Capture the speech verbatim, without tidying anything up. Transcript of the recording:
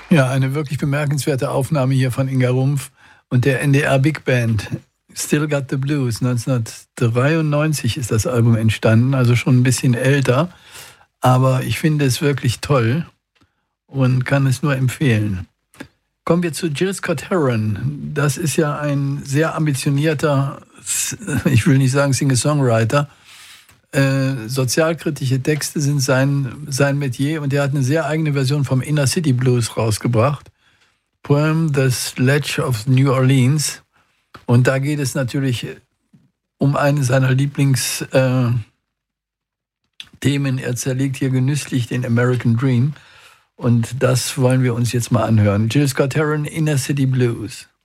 Ja, eine wirklich bemerkenswerte Aufnahme hier von Inga Rumpf und der N D R Big Band. Still Got the Blues. neunzehnhundertdreiundneunzig ist das Album entstanden, also schon ein bisschen älter. Aber ich finde es wirklich toll und kann es nur empfehlen. Kommen wir zu Gil Scott-Heron. Das ist ja ein sehr ambitionierter, ich will nicht sagen Singer-Songwriter. Äh, sozialkritische Texte sind sein, sein Metier und er hat eine sehr eigene Version vom Inner City Blues rausgebracht. Poem The Sledge of New Orleans. Und da geht es natürlich um eine seiner Lieblingsthemen. Äh, er zerlegt hier genüsslich den American Dream. Und das wollen wir uns jetzt mal anhören. Gil Scott-Heron, Inner City Blues.